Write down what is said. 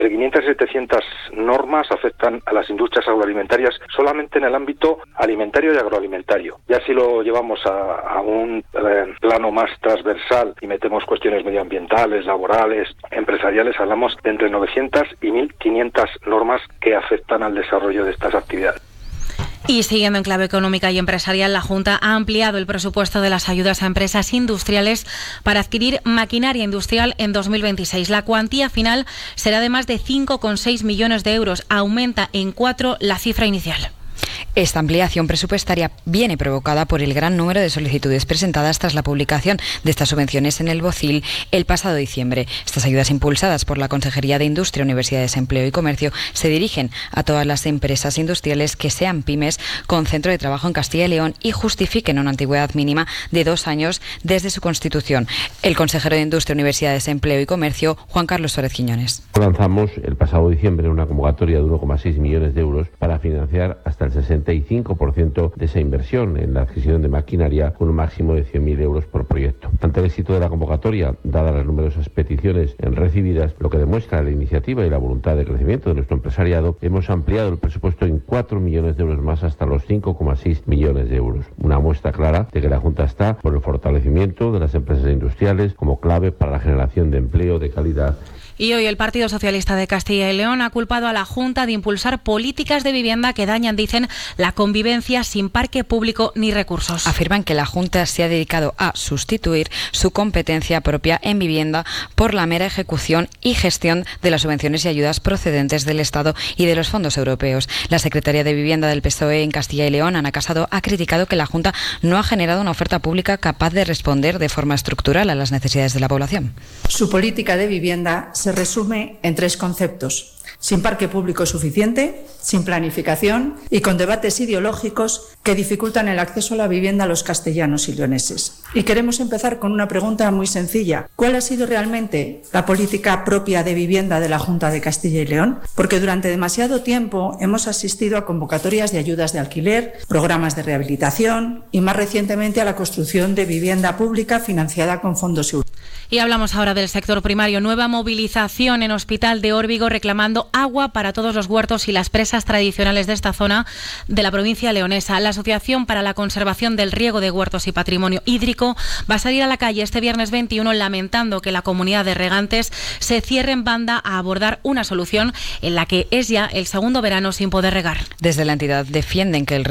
De 500 y 700 normas afectan a las industrias agroalimentarias solamente en el ámbito alimentario y agroalimentario. Ya si lo llevamos a un plano más transversal y metemos cuestiones medioambientales, laborales, empresariales, hablamos de entre 900 y 1.500 normas que afectan al desarrollo de estas actividades. Y siguiendo en clave económica y empresarial, la Junta ha ampliado el presupuesto de las ayudas a empresas industriales para adquirir maquinaria industrial en 2026. La cuantía final será de más de 5,6 millones de euros. Aumenta en 4 la cifra inicial. Esta ampliación presupuestaria viene provocada por el gran número de solicitudes presentadas tras la publicación de estas subvenciones en el BOCIL el pasado diciembre. Estas ayudas, impulsadas por la Consejería de Industria, Universidades, Empleo y Comercio, se dirigen a todas las empresas industriales que sean pymes con centro de trabajo en Castilla y León y justifiquen una antigüedad mínima de 2 años desde su constitución. El consejero de Industria, Universidades, Empleo y Comercio, Juan Carlos Suárez Quiñones. Lanzamos el pasado diciembre una convocatoria de 1,6 millones de euros para financiar hasta el 65% de esa inversión en la adquisición de maquinaria, con un máximo de 100.000 euros por proyecto. Ante el éxito de la convocatoria, dadas las numerosas peticiones recibidas, lo que demuestra la iniciativa y la voluntad de crecimiento de nuestro empresariado, hemos ampliado el presupuesto en 4 millones de euros más hasta los 5,6 millones de euros. Una muestra clara de que la Junta está por el fortalecimiento de las empresas industriales como clave para la generación de empleo de calidad. Y hoy el Partido Socialista de Castilla y León ha culpado a la Junta de impulsar políticas de vivienda que dañan, dicen, la convivencia sin parque público ni recursos. Afirman que la Junta se ha dedicado a sustituir su competencia propia en vivienda por la mera ejecución y gestión de las subvenciones y ayudas procedentes del Estado y de los fondos europeos. La secretaria de Vivienda del PSOE en Castilla y León, Ana Casado, ha criticado que la Junta no ha generado una oferta pública capaz de responder de forma estructural a las necesidades de la población. Su política de vivienda se resume en 3 conceptos: sin parque público suficiente, sin planificación y con debates ideológicos que dificultan el acceso a la vivienda a los castellanos y leoneses. Y queremos empezar con una pregunta muy sencilla: ¿cuál ha sido realmente la política propia de vivienda de la Junta de Castilla y León? Porque durante demasiado tiempo hemos asistido a convocatorias de ayudas de alquiler, programas de rehabilitación y más recientemente a la construcción de vivienda pública financiada con fondos europeos. Y hablamos ahora del sector primario. Nueva movilización en Hospital de Órbigo reclamando agua para todos los huertos y las presas tradicionales de esta zona de la provincia leonesa. La Asociación para la Conservación del Riego de Huertos y Patrimonio Hídrico va a salir a la calle este viernes 21 lamentando que la comunidad de regantes se cierre en banda a abordar una solución en la que es ya el segundo verano sin poder regar. Desde la entidad defienden que el